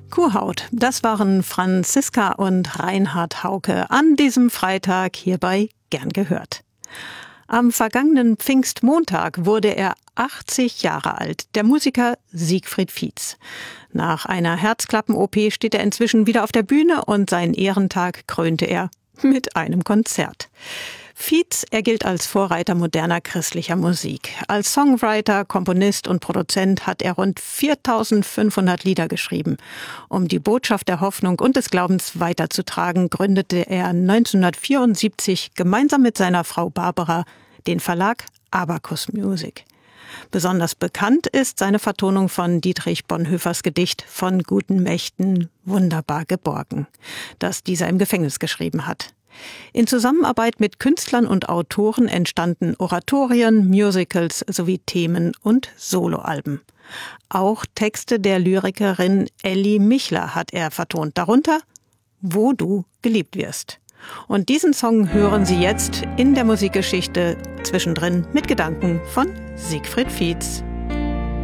Kuhhaut, das waren Franziska und Reinhard Hauke an diesem Freitag hierbei Gern gehört. Am vergangenen Pfingstmontag wurde er 80 Jahre alt, der Musiker Siegfried Fietz. Nach einer Herzklappen-OP steht er inzwischen wieder auf der Bühne und seinen Ehrentag krönte er mit einem Konzert. Fietz, er gilt als Vorreiter moderner christlicher Musik. Als Songwriter, Komponist und Produzent hat er rund 4.500 Lieder geschrieben. Um die Botschaft der Hoffnung und des Glaubens weiterzutragen, gründete er 1974 gemeinsam mit seiner Frau Barbara den Verlag Abacus Music. Besonders bekannt ist seine Vertonung von Dietrich Bonhoeffers Gedicht Von guten Mächten wunderbar geborgen, das dieser im Gefängnis geschrieben hat. In Zusammenarbeit mit Künstlern und Autoren entstanden Oratorien, Musicals sowie Themen- und Soloalben. Auch Texte der Lyrikerin Elli Michler hat er vertont, darunter Wo du geliebt wirst. Und diesen Song hören Sie jetzt in der Musikgeschichte zwischendrin mit Gedanken von Siegfried Fietz.